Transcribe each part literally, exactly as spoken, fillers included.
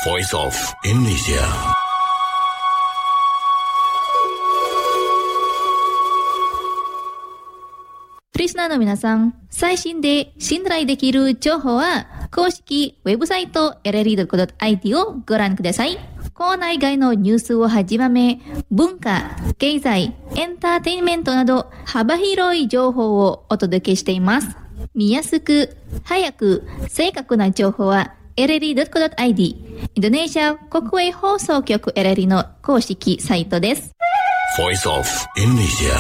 Voice of Indonesia。 リスナーの皆さん、最新で信頼できる情報は公式ウェブサイト エルエルイードットコムドットアイティー をご覧ください。コーナー以外のニュースをはじめ、文化、経済、エンターテインメントなど幅広い情報をお届けしています。見やすく、早く、正確な情報は エルエルイードットコムドットアイディー、インドネシア国営放送局 エルエルイー の公式サイトです。 Voice of Indonesia。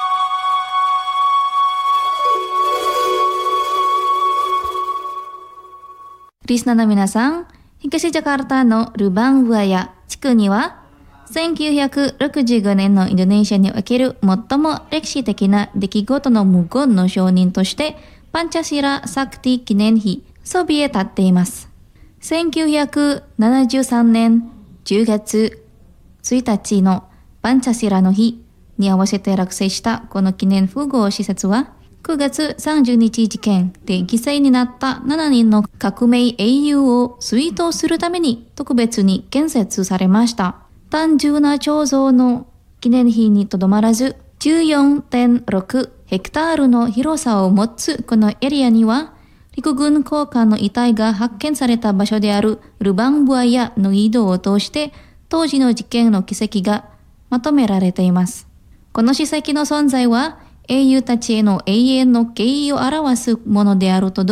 リスナーの皆さん、東ジャカルタのルバンブアヤ地区には、せんきゅうひゃくろくじゅうごねんのインドネシアにおける最も歴史的な出来事の無言の証人として、パンチャシラ・サクティ記念碑、そびえ立っています。せんきゅうひゃくななじゅうさんねんじゅうがつついたちのパンチャシラの日に合わせて落成したこの記念複合施設は、くがつさんじゅうにち事件で犠牲になったななにんの革命英雄を追悼するために特別に建設されました。単純な彫像の記念碑にとどまらず、じゅうよんてんろくヘクタールの広さを持つこのエリアには、陸軍高官の遺体が発見された場所であるルバンブアヤの井戸を通して当時の事件の軌跡がまとめられています。この史跡の存在は英雄たちへの永遠の敬意を表すものであると